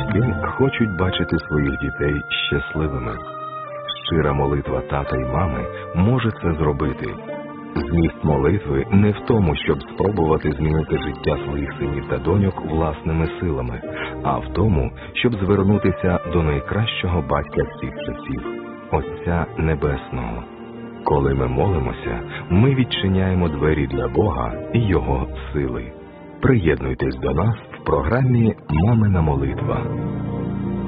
батьки хочуть бачити своїх дітей щасливими. Щира молитва тата й мами може це зробити. Зміст молитви не в тому, щоб спробувати змінити життя своїх синів та доньок власними силами, а в тому, щоб звернутися до найкращого батька всіх часів – Отця Небесного. Коли ми молимося, ми відчиняємо двері для Бога і Його сили. Приєднуйтесь до нас в програмі «Мамина молитва».